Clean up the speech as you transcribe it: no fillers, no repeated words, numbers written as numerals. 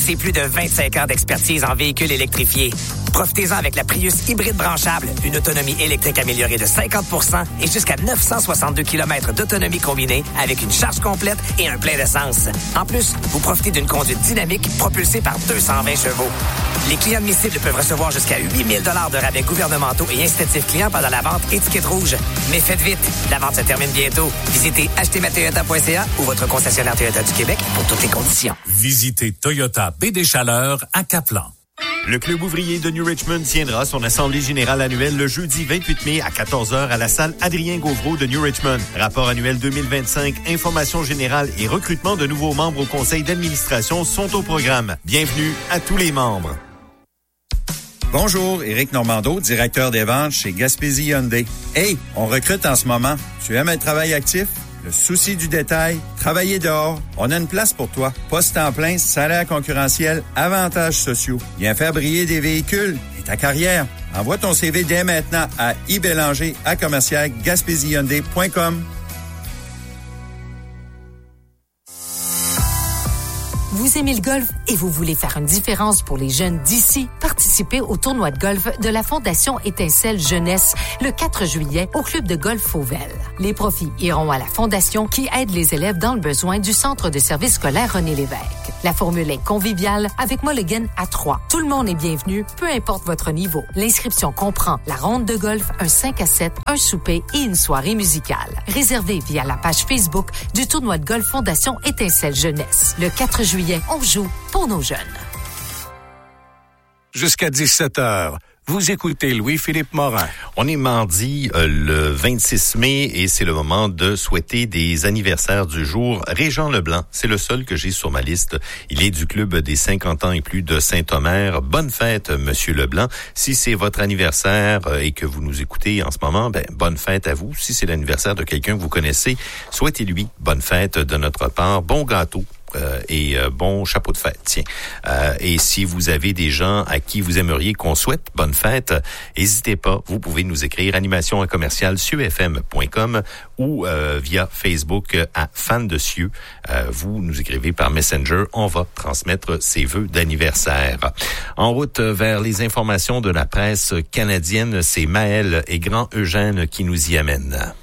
c'est plus de 25 ans d'expertise en véhicules électrifiés. Profitez-en avec la Prius hybride branchable, une autonomie électrique améliorée de 50% et jusqu'à 962 km d'autonomie combinée avec une charge complète et un plein d'essence. En plus, vous profitez d'une conduite dynamique propulsée par 220 chevaux. Les clients admissibles peuvent recevoir jusqu'à 8 000 $ de rabais gouvernementaux et incitatifs clients pendant la vente étiquette rouge. Mais faites vite, la vente se termine bientôt. Visitez achetezmatoyota.ca ou votre concessionnaire Toyota du Québec pour toutes les conditions. Visitez Toyota Baie des Chaleurs à Caplan. Le Club ouvrier de New Richmond tiendra son assemblée générale annuelle le jeudi 28 mai à 14h à la salle Adrien Gauvreau de New Richmond. Rapport annuel 2025, information générale et recrutement de nouveaux membres au conseil d'administration sont au programme. Bienvenue à tous les membres. Bonjour, Éric Normando, directeur des ventes chez Gaspésie Hyundai. Hey, on recrute en ce moment. Tu aimes un travail actif? Le souci du détail, travailler dehors, on a une place pour toi. Poste en plein, salaire concurrentiel, avantages sociaux. Viens faire briller des véhicules et ta carrière. Envoie ton CV dès maintenant à ibélanger@gaspésiehyundai.com. Vous aimez le golf et vous voulez faire une différence pour les jeunes d'ici? Participez au tournoi de golf de la Fondation Étincelle Jeunesse le 4 juillet au club de golf Fauvel. Les profits iront à la Fondation qui aide les élèves dans le besoin du centre de service scolaire René Lévesque. La formule est conviviale avec Mulligan à 3. Tout le monde est bienvenu, peu importe votre niveau. L'inscription comprend la ronde de golf, un 5 à 7, un souper et une soirée musicale. Réservez via la page Facebook du tournoi de golf Fondation Étincelle Jeunesse. Le 4 juillet, on joue pour nos jeunes. Jusqu'à 17h, vous écoutez Louis-Philippe Morin. On est mardi le 26 mai et c'est le moment de souhaiter des anniversaires du jour. Régent Leblanc, c'est le seul que j'ai sur ma liste. Il est du club des 50 ans et plus de Saint-Omer. Bonne fête, Monsieur Leblanc. Si c'est votre anniversaire et que vous nous écoutez en ce moment, bonne fête à vous. Si c'est l'anniversaire de quelqu'un que vous connaissez, souhaitez-lui bonne fête de notre part. Bon gâteau. Et bon chapeau de fête, tiens. Et si vous avez des gens à qui vous aimeriez qu'on souhaite bonne fête, n'hésitez pas, vous pouvez nous écrire animation@cieux-fm.com ou via Facebook à Fan de Cieux. Vous nous écrivez par Messenger, on va transmettre ces vœux d'anniversaire. En route vers les informations de la presse canadienne, c'est Maël et Grand Eugène qui nous y amènent.